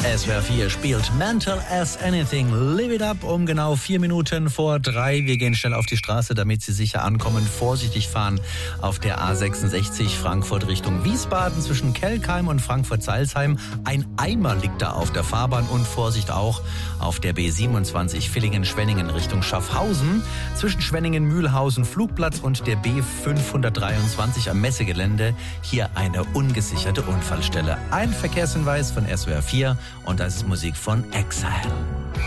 SWR 4 spielt Mental as Anything. Live it up um genau 4 Minuten vor 3. Wir gehen schnell auf die Straße, damit Sie sicher ankommen. Vorsichtig fahren auf der A66 Frankfurt Richtung Wiesbaden zwischen Kelkheim und Frankfurt-Salzheim. Ein Eimer liegt da auf der Fahrbahn und Vorsicht auch auf der B27 Villingen-Schwenningen Richtung Schaffhausen. Zwischen Schwenningen-Mühlhausen Flugplatz und der B523 am Messegelände. Hier eine ungesicherte Unfallstelle. Ein Verkehrshinweis von SWR 4 und das ist Musik von Exile.